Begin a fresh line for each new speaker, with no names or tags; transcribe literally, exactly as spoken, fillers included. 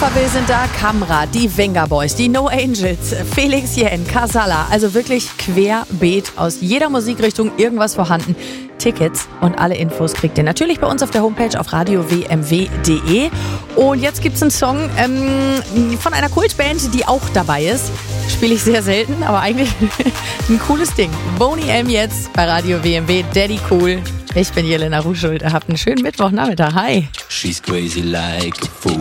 Alphaville sind da, Camera, die Venga Boys, die No Angels, Felix Jähn, Casala. Also wirklich querbeet aus jeder Musikrichtung irgendwas vorhanden. Tickets und alle Infos kriegt ihr natürlich bei uns auf der Homepage auf radio w m w punkt d e. Und jetzt gibt's einen Song ähm, von einer Kultband, die auch dabei ist. Spiele ich sehr selten, aber eigentlich ein cooles Ding. Boney M jetzt bei Radio W M W, Daddy Cool. Ich bin Jelena Ruschuld. Habt einen schönen Mittwochnachmittag. Hi.
She's crazy like a fool.